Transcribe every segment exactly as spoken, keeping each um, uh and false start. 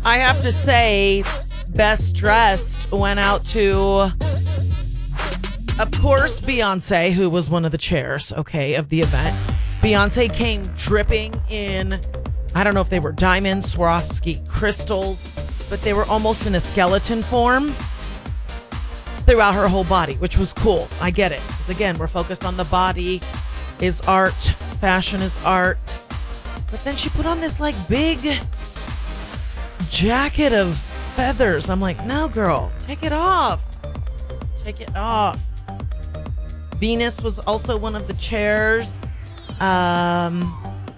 I have to say, best dressed went out to, of course, Beyonce, who was one of the chairs, okay, of the event. Beyonce came dripping in, I don't know if they were diamonds, Swarovski crystals, but they were almost in a skeleton form throughout her whole body, which was cool. I get it. Because again, we're focused on the body is art, fashion is art. But then she put on this like big jacket of feathers. I'm like, no, girl, take it off. Take it off. Venus was also one of the chairs. Um,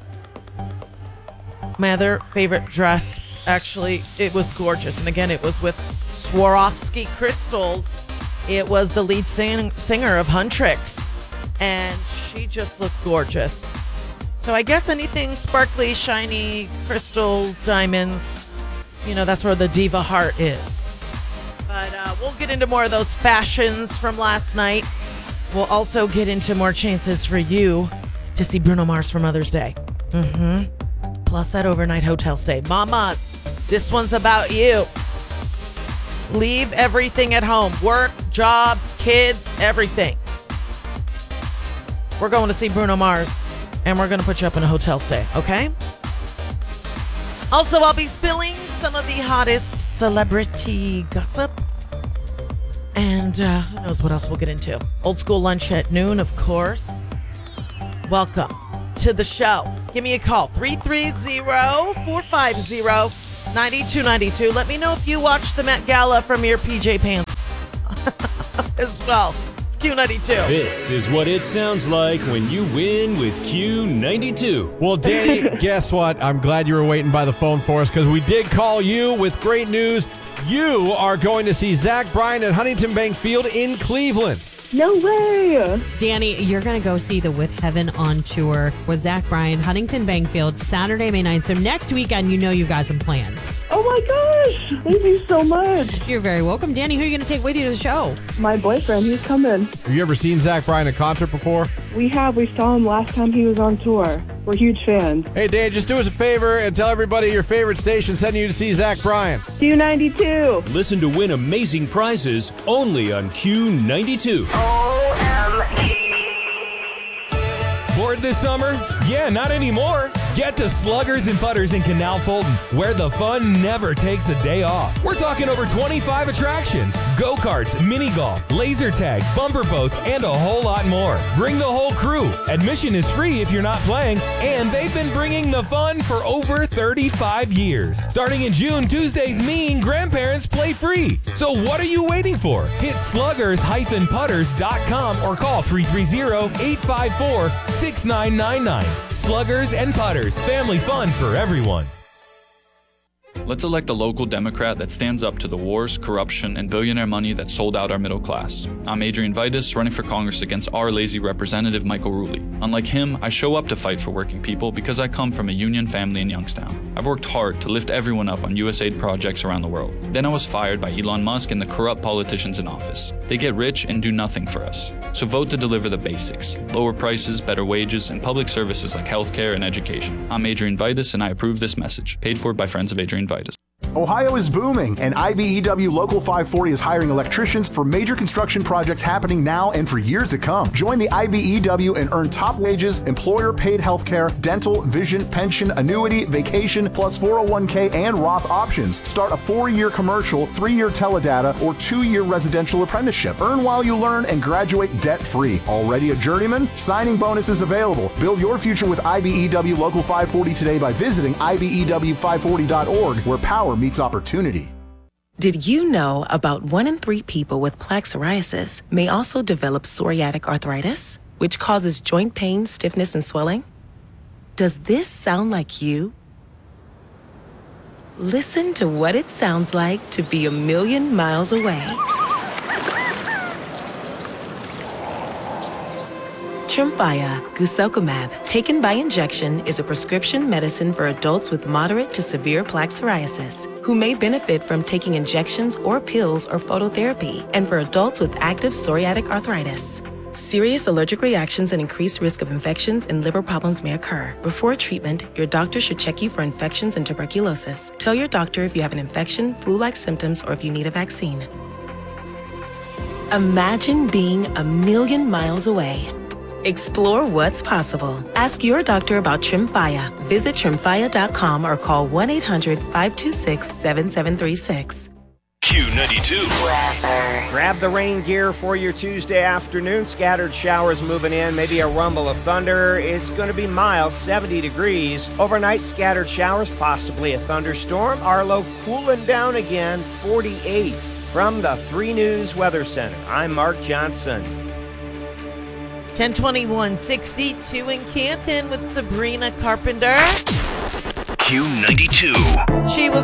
my other favorite dress, actually, it was gorgeous. And again, it was with Swarovski crystals. It was the lead sing- singer of Huntrix. And she just looked gorgeous. So I guess anything sparkly, shiny, crystals, diamonds, you know, that's where the diva heart is. But uh, we'll get into more of those fashions from last night. We'll also get into more chances for you to see Bruno Mars for Mother's Day. Mm-hmm. Plus that overnight hotel stay. Mamas, this one's about you. Leave everything at home. Work, job, kids, everything. We're going to see Bruno Mars, and we're going to put you up in a hotel stay, okay? Also, I'll be spilling some of the hottest celebrity gossip. And uh, who knows what else we'll get into. Old school lunch at noon, of course. Welcome to the show. Give me a call, three three zero, four five zero, nine two nine two. Let me know if you watched the Met Gala from your P J pants as well. It's Q ninety-two. This is what it sounds like when you win with Q ninety-two. Well, Danny, guess what? I'm glad you were waiting by the phone for us because we did call you with great news. You are going to see Zach Bryan at Huntington Bank Field in Cleveland. No way. Danny, you're going to go see the With Heaven on tour with Zach Bryan, Huntington Bank Field, Saturday, May ninth. So next weekend, you know you've got some plans. Oh my gosh. Thank you so much. You're very welcome. Danny, who are you going to take with you to the show? My boyfriend, he's coming. Have you ever seen Zach Bryan in concert before? We have. We saw him last time he was on tour. We're huge fans. Hey, Dan, just do us a favor and tell everybody your favorite station sending you to see Zach Bryan. Q ninety-two. Listen to win amazing prizes only on Q ninety-two. Bored this summer? Yeah, not anymore. Get to Sluggers and Putters in Canal Fulton, where the fun never takes a day off. We're talking over twenty-five attractions, go-karts, mini golf, laser tag, bumper boats, and a whole lot more. Bring the whole crew. Admission is free if you're not playing, and they've been bringing the fun for over thirty-five years. Starting in June, Tuesdays mean grandparents play free. So what are you waiting for? Hit sluggers dash putters dot com or call three three zero, eight five four, six nine nine nine. Sluggers and Putters, family fun for everyone. Let's elect a local Democrat that stands up to the wars, corruption, and billionaire money that sold out our middle class. I'm Adrian Vitas, running for Congress against our lazy representative Michael Rulli. Unlike him, I show up to fight for working people because I come from a union family in Youngstown. I've worked hard to lift everyone up on U S A I D projects around the world. Then I was fired by Elon Musk and the corrupt politicians in office. They get rich and do nothing for us. So vote to deliver the basics: lower prices, better wages, and public services like healthcare and education. I'm Adrian Vitas, and I approve this message. Paid for by Friends of Adrian Vitas. Ohio is booming, and I B E W Local five forty is hiring electricians for major construction projects happening now and for years to come. Join the I B E W and earn top wages, employer-paid healthcare, dental, vision, pension, annuity, vacation, plus four oh one k and Roth options. Start a four-year commercial, three-year teledata, or two-year residential apprenticeship. Earn while you learn and graduate debt-free. Already a journeyman? Signing bonuses available. Build your future with I B E W Local five forty today by visiting I B E W five forty dot org, where power meets opportunity. Did you know about one in three people with plaque psoriasis may also develop psoriatic arthritis, which causes joint pain, stiffness, and swelling? Does this sound like you? Listen to what it sounds like to be a million miles away. Tremfya guselkumab, taken by injection, is a prescription medicine for adults with moderate to severe plaque psoriasis who may benefit from taking injections or pills or phototherapy, and for adults with active psoriatic arthritis. Serious allergic reactions and increased risk of infections and liver problems may occur. Before treatment, your doctor should check you for infections and tuberculosis. Tell your doctor if you have an infection, flu-like symptoms, or if you need a vaccine. Imagine being a million miles away. Explore what's possible. Ask your doctor about Tremfya. Visit tremfya dot com or call one eight hundred, five two six, seven seven three six. Q ninety-two. Grab the rain gear for your Tuesday afternoon. Scattered showers moving in, maybe a rumble of thunder. It's going to be mild, seventy degrees. Overnight, scattered showers, possibly a thunderstorm. Our low cooling down again, forty-eight. From the three News Weather Center, I'm Mark Johnson. ten twenty-one sixty-two in Canton with Sabrina Carpenter. Q ninety-two. She was